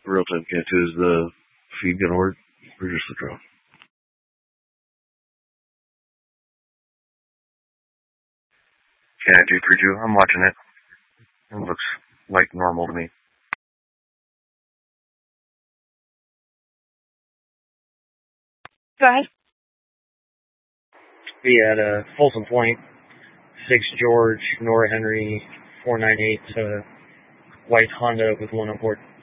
Real-time Cat 2, is the feed gonna work? Or just the drone? Cat 232, I'm watching it. It looks like normal to me. Go ahead. Be at Folsom Point, 6 George, Nora Henry, 498, white Honda with one on board.